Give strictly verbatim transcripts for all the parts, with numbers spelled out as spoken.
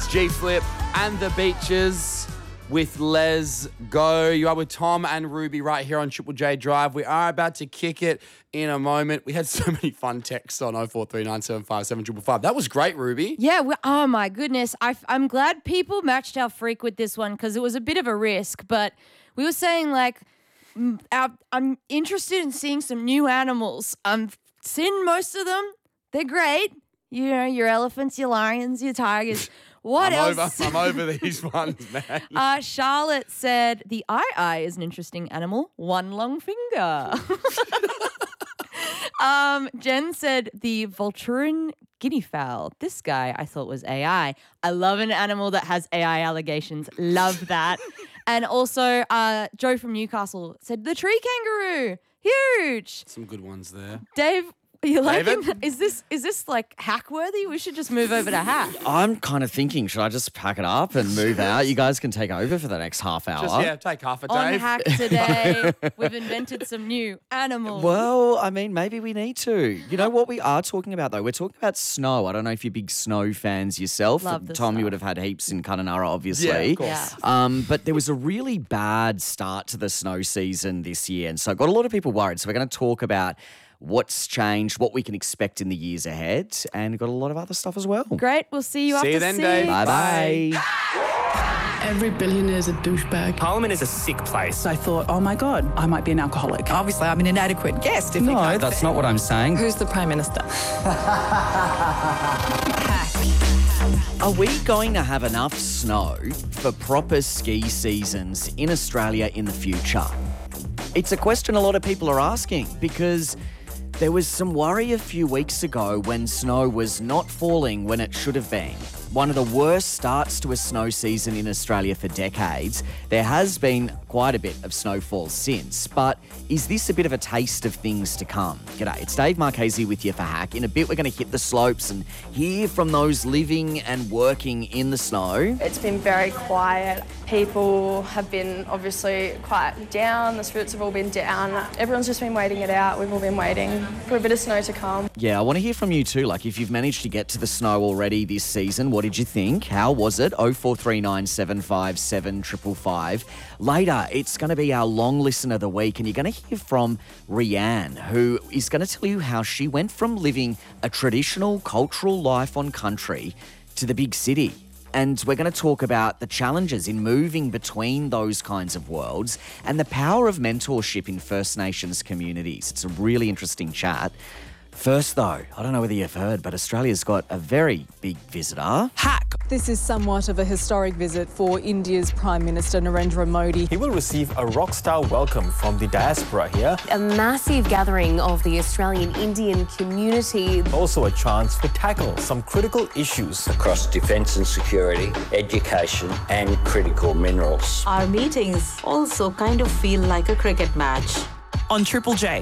It's G-Flip and the Beaches with Les Go. You are with Tom and Ruby right here on Triple J Drive. We are about to kick it in a moment. We had so many fun texts on oh four three nine seven five seven five five. That was great, Ruby. Yeah, we, oh my goodness. I, I'm glad people matched our freak with this one because it was a bit of a risk, but we were saying like, mm, our, I'm interested in seeing some new animals. I've seen most of them. They're great. You know, your elephants, your lions, your tigers. What I'm else? Over, I'm over these ones, man. Uh, Charlotte said the eye-eye is an interesting animal. One long finger. um, Jen said the Volturin guinea fowl. This guy I thought was A I. I love an animal that has A I allegations. Love that. And also uh, Joe from Newcastle said the tree kangaroo. Huge. Some good ones there. Dave, you liking? David? Is this is this like hack worthy? We should just move over to hack. I'm kind of thinking, should I just pack it up and move out? You guys can take over for the next half hour. Just, yeah, take half a On Dave. hack today, we've invented some new animals. Well, I mean, maybe we need to. You know what we are talking about, though? We're talking about snow. I don't know if you're big snow fans yourself. Love the Tom, snow. you would have had heaps in Kununurra, obviously. Yeah, of course. Yeah. Um, but there was a really bad start to the snow season this year, and so it got a lot of people worried. So we're going to talk about what's changed, what we can expect in the years ahead, and got a lot of other stuff as well. Great. We'll see you See after you then, six. Dave. Bye-bye. Every billionaire is a douchebag. Parliament is a sick place. I thought, oh my God, I might be an alcoholic. Obviously, I'm an inadequate guest. If you No, can't that's fit. not what I'm saying. Who's the Prime Minister? Are we going to have enough snow for proper ski seasons in Australia in the future? It's a question a lot of people are asking because there was some worry a few weeks ago when snow was not falling when it should have been. One of the worst starts to a snow season in Australia for decades. There has been quite a bit of snowfall since, but is this a bit of a taste of things to come? G'day, it's Dave Marchese with you for Hack. In a bit, we're going to hit the slopes and hear from those living and working in the snow. It's been very quiet. People have been obviously quite down. The spirits have all been down. Everyone's just been waiting it out. We've all been waiting for a bit of snow to come. Yeah, I want to hear from you too. Like, if you've managed to get to the snow already this season, what did you think? How was it? oh four three nine seven five seven five five. Later, it's going to be our long listen of the week, and you're going to hear from Rianne, who is going to tell you how she went from living a traditional cultural life on country to the big city. And we're going to talk about the challenges in moving between those kinds of worlds and the power of mentorship in First Nations communities. It's a really interesting chat. First, though, I don't know whether you've heard, but Australia's got a very big visitor. Hack. This is somewhat of a historic visit for India's Prime Minister Narendra Modi. He will receive a rock-star welcome from the diaspora here. A massive gathering of the Australian Indian community. Also a chance to tackle some critical issues across defence and security, education and critical minerals. Our meetings also kind of feel like a cricket match. On Triple J.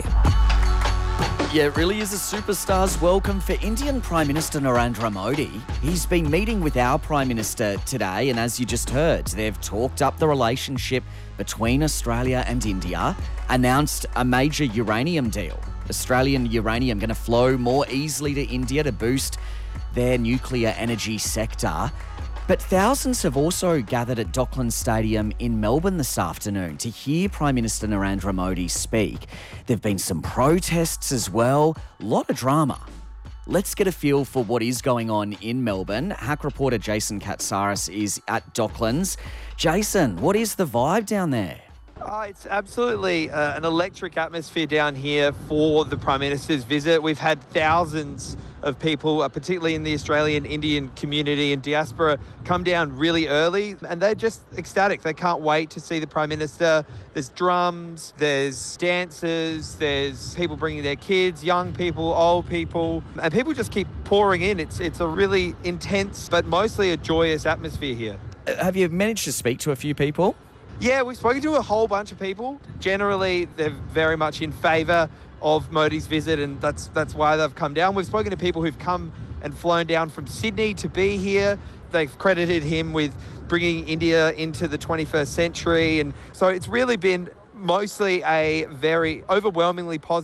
Yeah, it really is a superstar's welcome for Indian Prime Minister Narendra Modi. He's been meeting with our Prime Minister today, and as you just heard, they've talked up the relationship between Australia and India, announced a major uranium deal. Australian uranium going to flow more easily to India to boost their nuclear energy sector. But thousands have also gathered at Docklands Stadium in Melbourne this afternoon to hear Prime Minister Narendra Modi speak. There have been some protests as well, a lot of drama. Let's get a feel for what is going on in Melbourne. Hack reporter Jason Katsaris is at Docklands. Jason, what is the vibe down there? Oh, it's absolutely uh, an electric atmosphere down here for the Prime Minister's visit. We've had thousands of people, uh, particularly in the Australian Indian community and diaspora, come down really early, and they're just ecstatic. They can't wait to see the Prime Minister. There's drums, there's dancers, there's people bringing their kids, young people, old people, and people just keep pouring in. It's, it's a really intense, but mostly a joyous atmosphere here. Uh, have you managed to speak to a few people? Yeah, we've spoken to a whole bunch of people. Generally, they're very much in favour of Modi's visit, and that's that's why they've come down. We've spoken to people who've come and flown down from Sydney to be here. They've credited him with bringing India into the twenty-first century, and so it's really been mostly a very overwhelmingly positive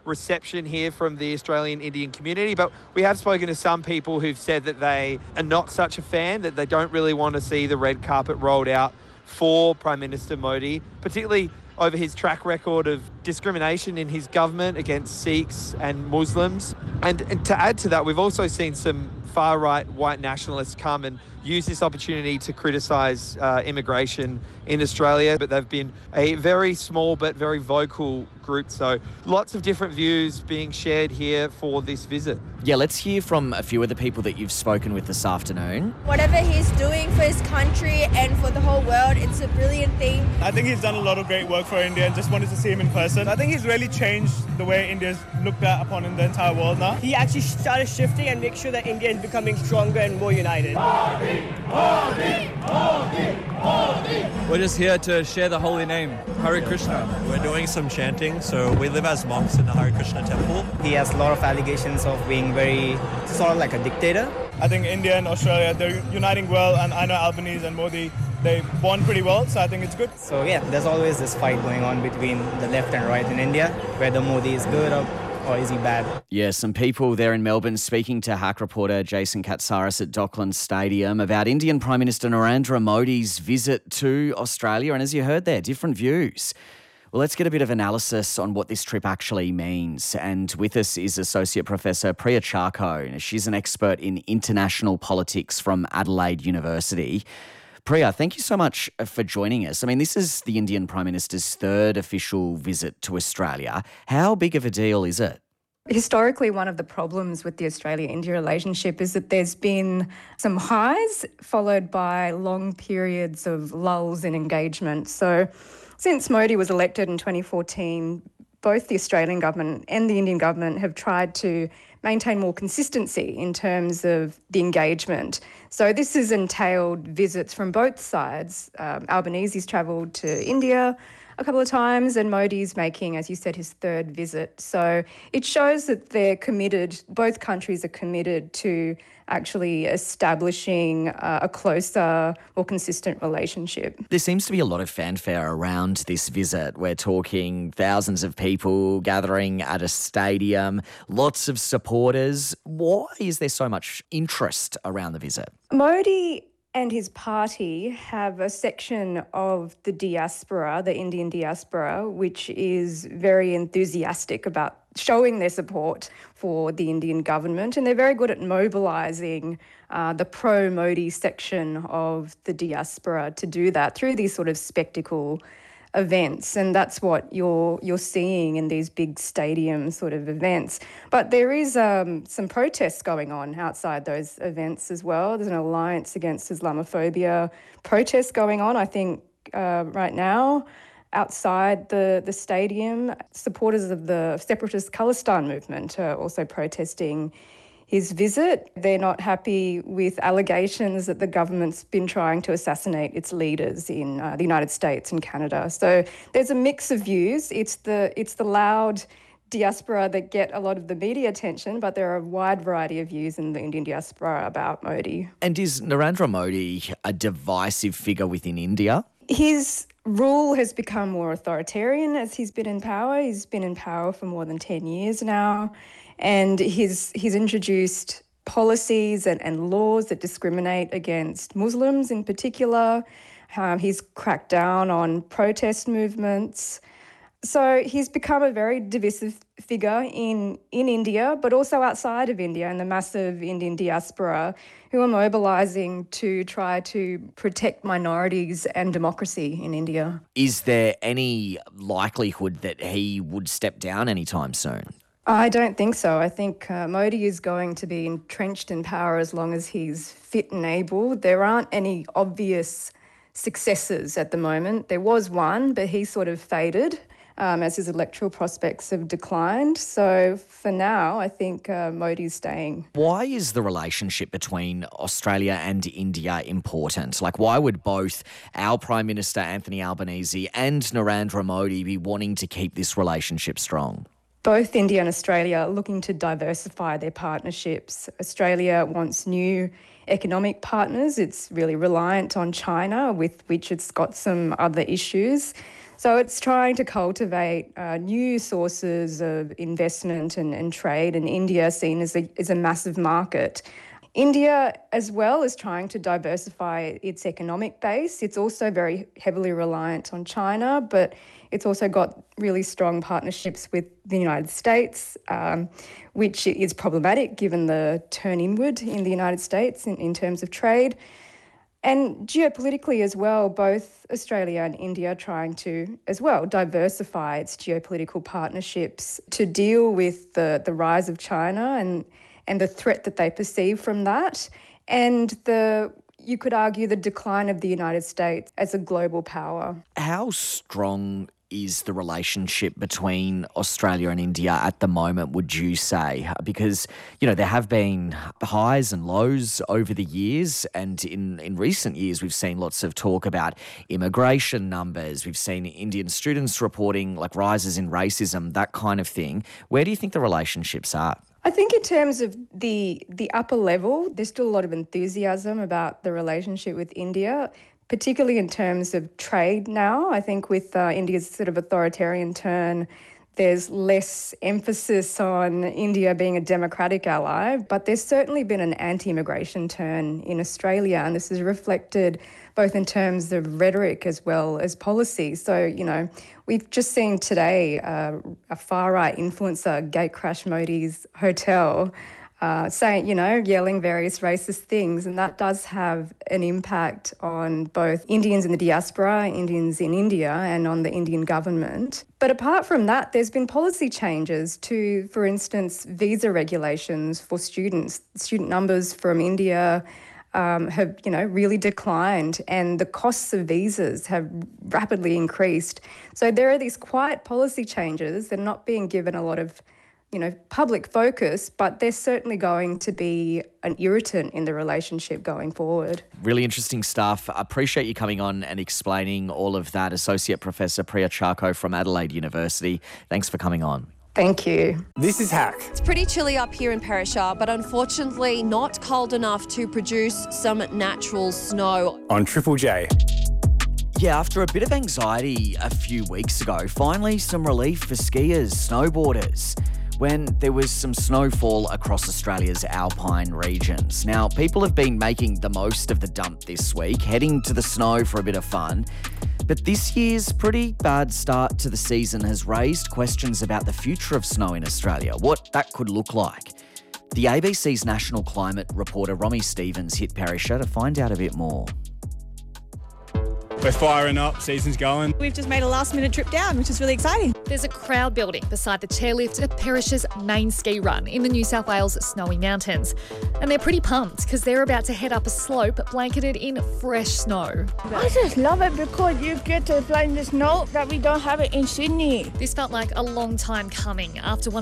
reception here from the Australian Indian community, but we have spoken to some people who've said that they are not such a fan, that they don't really want to see the red carpet rolled out for Prime Minister Modi, particularly over his track record of discrimination in his government against Sikhs and Muslims. And, and to add to that, we've also seen some far-right white nationalists come and use this opportunity to criticise uh, immigration in Australia, but they've been a very small but very vocal group. So lots of different views being shared here for this visit. Yeah, let's hear from a few of the people that you've spoken with this afternoon. Whatever he's doing for his country and for the whole world, it's a brilliant thing. I think he's done a lot of great work for India and just wanted to see him in person. I think he's really changed the way India's looked at upon in the entire world now. He actually started shifting and make sure that India is becoming stronger and more united. Modi, Modi, Modi, Modi. We're just here to share the holy name, Hare Krishna. We're doing some chanting, so we live as monks in the Hare Krishna temple. He has a lot of allegations of being very, sort of like a dictator. I think India and Australia, they're uniting well, and I know Albanese and Modi, they bond pretty well, so I think it's good. So yeah, there's always this fight going on between the left and right in India, whether Modi is good or or is he bad? Yeah, some people there in Melbourne speaking to Hack reporter Jason Katsaris at Docklands Stadium about Indian Prime Minister Narendra Modi's visit to Australia. And as you heard there, different views. Well, let's get a bit of analysis on what this trip actually means. And with us is Associate Professor Priya Charko. She's an expert in international politics from Adelaide University. Priya, thank you so much for joining us. I mean, this is the Indian Prime Minister's third official visit to Australia. How big of a deal is it? Historically, one of the problems with the Australia-India relationship is that there's been some highs followed by long periods of lulls in engagement. So since Modi was elected in twenty fourteen, both the Australian government and the Indian government have tried to maintain more consistency in terms of the engagement. So this has entailed visits from both sides. Um, Albanese's travelled to India a couple of times and Modi's making, as you said, his third visit. So it shows that they're committed, both countries are committed to actually establishing uh, a closer, more consistent relationship. There seems to be a lot of fanfare around this visit. We're talking thousands of people gathering at a stadium, lots of supporters. Why is there so much interest around the visit? Modi and his party have a section of the diaspora, the Indian diaspora, which is very enthusiastic about showing their support for the Indian government, and they're very good at mobilising uh, the pro-Modi section of the diaspora to do that through these sort of spectacle events, and that's what you're you're seeing in these big stadium sort of events. But there is um, some protests going on outside those events as well. There's an Alliance Against Islamophobia protest going on, I think, uh, right now. Outside the, the stadium, supporters of the separatist Khalistan movement are also protesting his visit. They're not happy with allegations that the government's been trying to assassinate its leaders in uh, the United States and Canada. So there's a mix of views. It's the it's the loud diaspora that get a lot of the media attention, but there are a wide variety of views in the Indian diaspora about Modi. And is Narendra Modi a divisive figure within India? His rule has become more authoritarian as he's been in power. He's been in power for more than ten years now. And he's, he's introduced policies and, and laws that discriminate against Muslims in particular. Um, he's cracked down on protest movements. So he's become a very divisive figure in, in India, but also outside of India, and the massive Indian diaspora who are mobilising to try to protect minorities and democracy in India. Is there any likelihood that he would step down anytime soon? I don't think so. I think uh, Modi is going to be entrenched in power as long as he's fit and able. There aren't any obvious successors at the moment. There was one, but he sort of faded um, as his electoral prospects have declined. So for now, I think uh, Modi's staying. Why is the relationship between Australia and India important? Like, why would both our Prime Minister Anthony Albanese and Narendra Modi be wanting to keep this relationship strong? Both India and Australia are looking to diversify their partnerships. Australia wants new economic partners. It's really reliant on China, with which it's got some other issues. So it's trying to cultivate uh, new sources of investment and, and trade, and India seen as a, as a massive market. India as well is trying to diversify its economic base. It's also very heavily reliant on China, but it's also got really strong partnerships with the United States, um, which is problematic given the turn inward in the United States in, in terms of trade. And geopolitically as well, both Australia and India are trying to, as well, diversify its geopolitical partnerships to deal with the, the rise of China and and the threat that they perceive from that, and the, you could argue, the decline of the United States as a global power. How strong is the relationship between Australia and India at the moment, would you say? Because, you know, there have been highs and lows over the years, and in, in recent years we've seen lots of talk about immigration numbers. We've seen Indian students reporting like rises in racism, that kind of thing. Where do you think the relationships are? I think in terms of the the upper level, there's still a lot of enthusiasm about the relationship with India, particularly in terms of trade now. I think with uh, India's sort of authoritarian turn, there's less emphasis on India being a democratic ally, but there's certainly been an anti-immigration turn in Australia, and this is reflected both in terms of rhetoric as well as policy. So, you know, we've just seen today uh, a far-right influencer gatecrash Modi's hotel, uh, saying, you know, yelling various racist things, and that does have an impact on both Indians in the diaspora, Indians in India, and on the Indian government. But apart from that, there's been policy changes to, for instance, visa regulations for students. Student numbers from India Um, have, you know, really declined, and the costs of visas have rapidly increased. So there are these quiet policy changes that are not being given a lot of, you know, public focus, but they're certainly going to be an irritant in the relationship going forward. Really interesting stuff. I appreciate you coming on and explaining all of that. Associate Professor Priya Charko from Adelaide University. Thanks for coming on. Thank you. This is Hack. It's pretty chilly up here in Perisher, but unfortunately not cold enough to produce some natural snow. On Triple J. Yeah, after a bit of anxiety a few weeks ago, finally some relief for skiers, snowboarders, when there was some snowfall across Australia's alpine regions. Now, people have been making the most of the dump this week, heading to the snow for a bit of fun. But this year's pretty bad start to the season has raised questions about the future of snow in Australia, what that could look like. The A B C's national climate reporter Romy Stevens hit Perisher to find out a bit more. We're firing up, season's going. We've just made a last minute trip down, which is really exciting. There's a crowd building beside the chairlift at Perisher's main ski run in the New South Wales Snowy Mountains. And they're pretty pumped because they're about to head up a slope blanketed in fresh snow. I just love it because you get to play in the snow that we don't have it in Sydney. This felt like a long time coming after one